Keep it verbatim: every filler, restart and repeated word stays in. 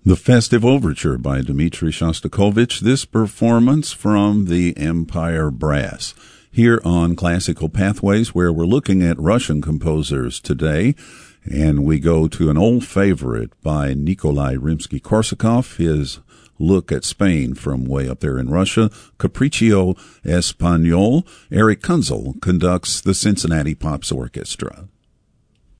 The Festive Overture by Dmitri Shostakovich, this performance from the Empire Brass. Here on Classical Pathways, where we're looking at Russian composers today, and we go to an old favorite by Nikolai Rimsky-Korsakov, his look at Spain from way up there in Russia, Capriccio Español. Eric Kunzel conducts the Cincinnati Pops Orchestra.